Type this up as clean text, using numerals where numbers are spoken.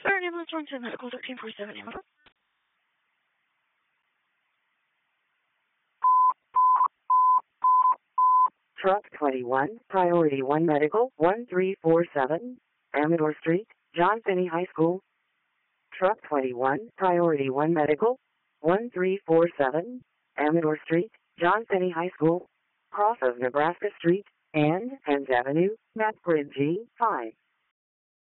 Sir, ambulance 110 medical 1347 ambulance. Truck 21, Priority 1 Medical 1347, Amador Street, John Finney High School. Truck 21, Priority 1 Medical 1347, Amador Street, John Finney High School, cross of Nebraska Street and Penns Avenue, map grid G5.